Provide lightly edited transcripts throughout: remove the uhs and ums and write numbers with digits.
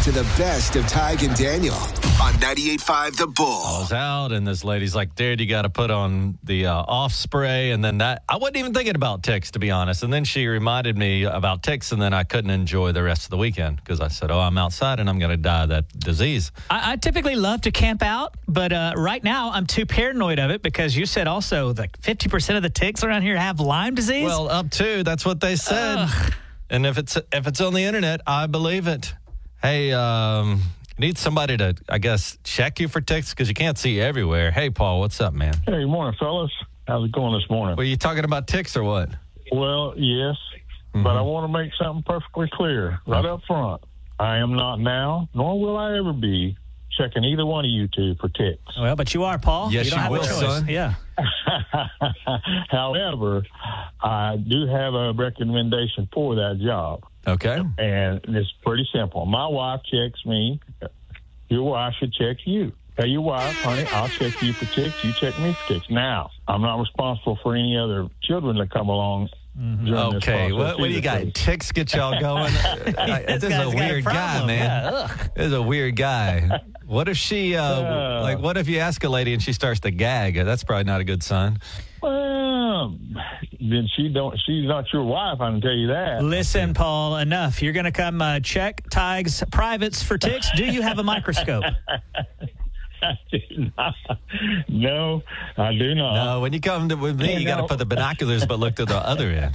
to the best of Tig and Daniel on 98.5 The Bull. I was out, and this lady's like, dude, you got to put on the off spray. And then I wasn't even thinking about ticks, to be honest. And then she reminded me about ticks, and then I couldn't enjoy the rest of the weekend because I said, I'm outside, and I'm going to die of that disease. I typically love to camp out, but right now I'm too paranoid of it because you said also like 50% of the ticks around here have Lyme disease. Well, up to, that's what they said. And if it's on the internet, I believe it. Hey, need somebody to, I guess, check you for ticks because you can't see everywhere. Hey, Paul, what's up, man? Hey, good morning, fellas. How's it going this morning? Were you talking about ticks or what? Well, yes, but I want to make something perfectly clear right up front. I am not now, nor will I ever be, checking either one of you two for ticks. Well, but you are, Paul. Yes, you don't have will, a choice. son. Yeah. However, I do have a recommendation for that job. Okay. And it's pretty simple. My wife checks me. Your wife should check you. Tell your wife, honey, I'll check you for ticks. You check me for ticks. Now, I'm not responsible for any other children that come along. Okay, what do you got? Ticks get y'all going? This is a weird guy, man. Yeah, This is a weird guy. What if she, what if you ask a lady and she starts to gag? That's probably not a good sign. Well, then she's not your wife, I can tell you that. Listen, Paul, enough. You're going to come check Tig's privates for ticks. Do you have a microscope? I do not. No, I do not. No, when you come with me, you got to put the binoculars, but look to the other end.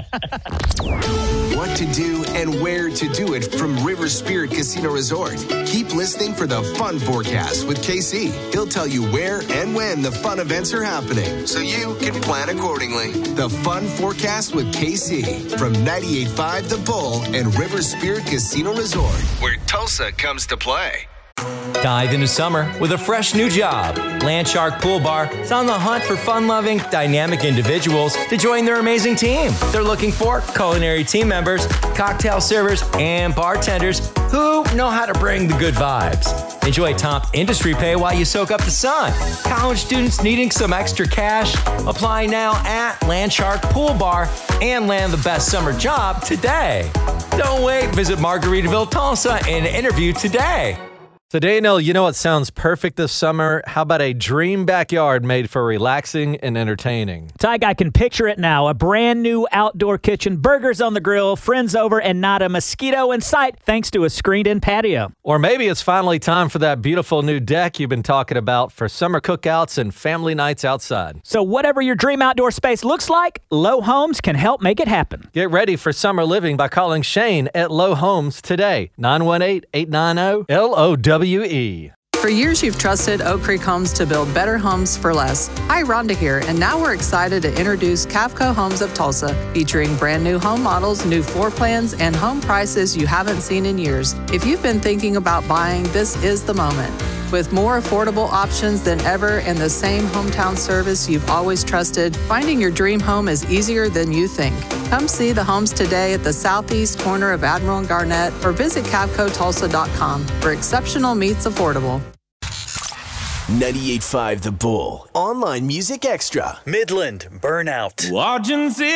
What to do and where to do it from River Spirit Casino Resort. Keep listening for the Fun Forecast with KC. He'll tell you where and when the fun events are happening, so you can plan accordingly. The Fun Forecast with KC from 98.5 The Bull and River Spirit Casino Resort, where Tulsa comes to play. Dive into summer with a fresh new job. Landshark Pool Bar is on the hunt for fun-loving, dynamic individuals to join their amazing team. They're looking for culinary team members, cocktail servers, and bartenders who know how to bring the good vibes. Enjoy top industry pay while you soak up the sun. College students needing some extra cash? Apply now at Landshark Pool Bar and land the best summer job today. Don't wait. Visit Margaritaville, Tulsa and interview today. So, Daniel, you know what sounds perfect this summer? How about a dream backyard made for relaxing and entertaining? Tig, I can picture it now. A brand new outdoor kitchen, burgers on the grill, friends over, and not a mosquito in sight thanks to a screened-in patio. Or maybe it's finally time for that beautiful new deck you've been talking about for summer cookouts and family nights outside. So whatever your dream outdoor space looks like, Low Homes can help make it happen. Get ready for summer living by calling Shane at Low Homes today. 918-890-LOW. For years, you've trusted Oak Creek Homes to build better homes for less. Hi, Rhonda here, and now we're excited to introduce Cavco Homes of Tulsa, featuring brand new home models, new floor plans, and home prices you haven't seen in years. If you've been thinking about buying, this is the moment. With more affordable options than ever and the same hometown service you've always trusted, finding your dream home is easier than you think. Come see the homes today at the southeast corner of Admiral and Garnett or visit CavcoTulsa.com, where exceptional meets affordable. 98.5 The Bull. Online Music Extra. Midland Burnout. Watching